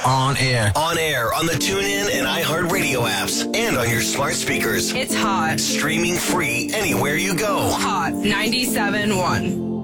On air. On air on the TuneIn and iHeartRadio apps and on your smart speakers. It's hot. Streaming free anywhere you go. Hot 97.1.